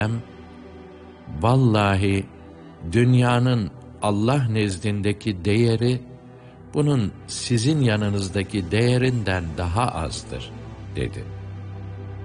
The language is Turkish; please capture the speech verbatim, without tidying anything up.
vallahi dünyanın Allah nezdindeki değeri bunun sizin yanınızdaki değerinden daha azdır dedi.